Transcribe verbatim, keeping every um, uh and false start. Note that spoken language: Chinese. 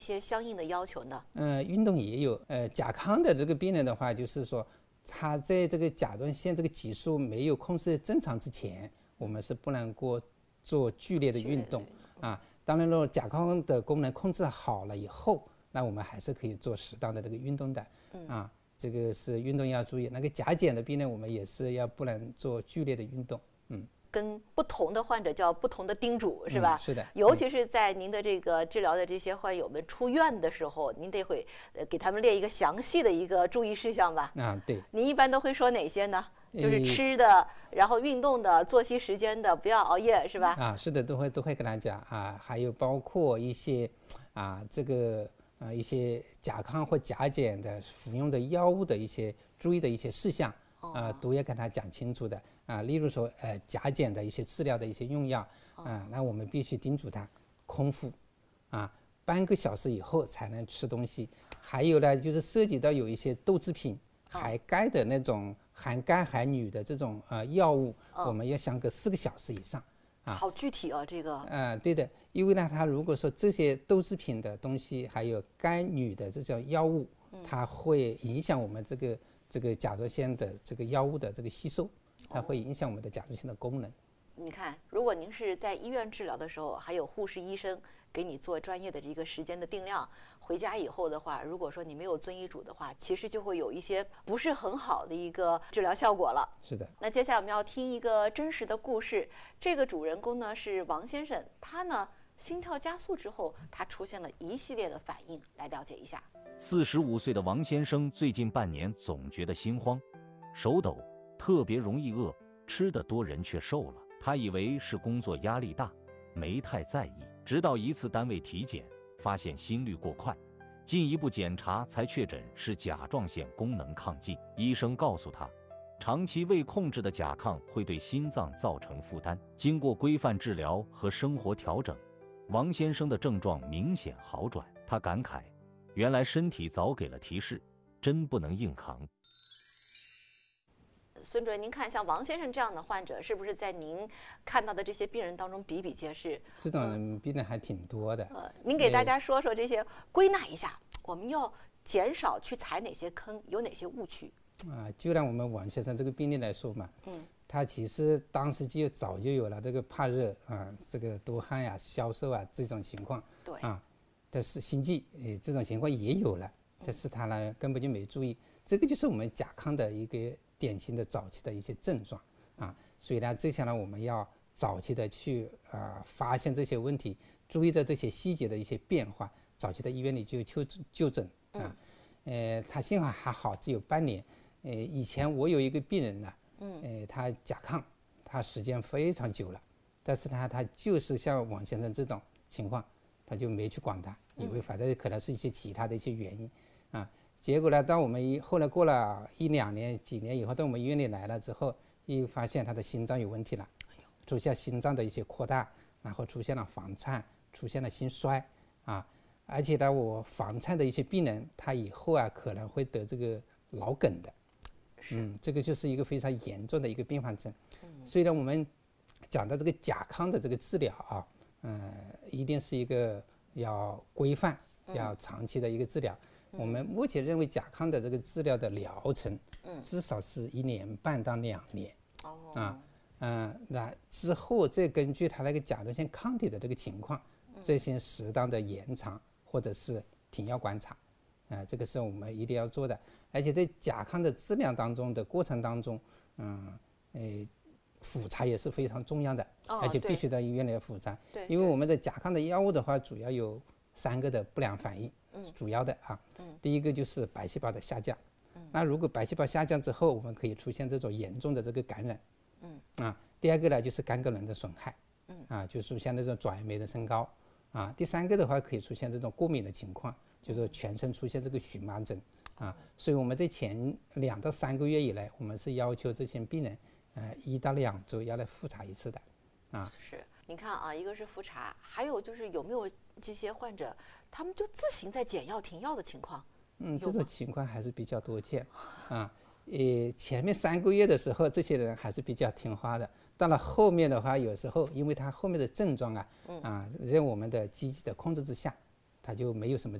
一些相应的要求呢？ 呃，运动也有。呃，甲亢的这个病人的话，就是说他在这个甲状腺这个激素没有控制正常之前，我们是不能够做剧烈的运动啊。当然了，甲亢的功能控制好了以后，那我们还是可以做适当的这个运动的啊。这个是运动要注意。那个甲减的病人，我们也是要不能做剧烈的运动。嗯。 跟不同的患者叫不同的叮嘱，是吧？ 嗯、是的。 尤其是在您的这个治疗的这些患友们出院的时候，您得会呃给他们列一个详细的一个注意事项吧？ 啊，对。 您一般都会说哪些呢？就是吃的，然后运动的，作息时间的，不要熬夜，是吧？ 啊，是的，都会都会跟他讲啊，还有包括一些啊，这个啊一些甲亢或甲减的服用的药物的一些注意的一些事项。啊，都要跟他讲清楚的啊。例如说，呃，甲减的一些治疗的一些用药啊，那我们必须叮嘱他空腹啊，半个小时以后才能吃东西。还有呢，就是涉及到有一些豆制品、含钙的那种含钙含铝的这种呃药物，我们要相隔四个小时以上啊。 好具体啊，这个。 啊，对的，因为呢，它如果说这些豆制品的东西，还有钙铝的这种药物，它会影响我们这个。这个甲状腺的这个药物的这个吸收，它会影响我们的甲状腺的功能。 你看，如果您是在医院治疗的时候，还有护士医生给你做专业的这个时间的定量，回家以后的话，如果说你没有遵医嘱的话，其实就会有一些不是很好的一个治疗效果了。 是的。 那接下来我们要听一个真实的故事，这个主人公呢是王先生，他呢心跳加速之后，他出现了一系列的反应，来了解一下。 四十五岁的王先生最近半年总觉得心慌、手抖，特别容易饿，吃得多人却瘦了。他以为是工作压力大，没太在意，直到一次单位体检，发现心率过快，进一步检查才确诊是甲状腺功能亢进。医生告诉他，长期未控制的甲亢会对心脏造成负担。经过规范治疗和生活调整，王先生的症状明显好转。他感慨，原来身体早给了提示，真不能硬扛。 孙主任，您看像王先生这样的患者，是不是在您看到的这些病人当中比比皆是？ 这种病人还挺多的。 呃，您给大家说说这些，归纳一下，我们要减少去踩哪些坑，有哪些误区？ 啊，就拿我们王先生这个病例来说嘛，嗯，他其实当时就早就有了这个怕热啊，这个多汗呀、消瘦啊这种情况。 对啊。但是心悸，诶，这种情况也有了，但是他呢根本就没注意，这个就是我们甲亢的一个典型的早期的一些症状啊。所以呢，这些呢我们要早期的去啊、呃、发现这些问题，注意到这些细节的一些变化，早期的医院里就就就诊啊。呃，他幸好还好，只有半年。呃，以前我有一个病人呢，嗯，呃，他甲亢，他时间非常久了，但是他他就是像王先生这种情况。他就没去管他，以为反正可能是一些其他的一些原因，啊，结果呢，当我们后来过了一两年、几年以后，到我们医院里来了之后，又发现他的心脏有问题了，出现心脏的一些扩大，然后出现了房颤，出现了心衰，啊，而且呢，我房颤的一些病人，他以后啊可能会得这个脑梗的，嗯，这个就是一个非常严重的一个并发症。所以呢，我们讲到这个甲亢的这个治疗啊。嗯，一定是一个要规范、要长期的一个治疗。嗯、我们目前认为甲亢的这个治疗的疗程，嗯，至少是一年半到两年。哦，啊，嗯，那之后再根据他那个甲状腺抗体的这个情况，这些适当的延长或者是停药观察，啊，这个是我们一定要做的。而且在甲亢的治疗当中的过程当中，嗯，诶。复查也是非常重要的， 哦、 而且必须到医院来复查。 对， 因为我们的甲亢的药物的话，主要有三个的不良反应，嗯、主要的啊。嗯、第一个就是白细胞的下降。嗯、那如果白细胞下降之后，我们可以出现这种严重的这个感染。嗯、啊，第二个呢就是肝功能的损害。嗯、啊，就出现那种转氨酶的升高。啊，第三个的话可以出现这种过敏的情况，就是全身出现这个荨麻疹。啊，所以我们在前两到三个月以来，我们是要求这些病人。呃，一到两周要来复查一次的，啊， 是，你看啊，一个是复查，还有就是有没有这些患者，他们就自行在减药停药的情况？ 嗯，这种情况还是比较多见，啊，呃，前面三个月的时候，这些人还是比较听话的，到了后面的话，有时候因为他后面的症状啊，嗯、啊，在我们的积极的控制之下， 他就没有什么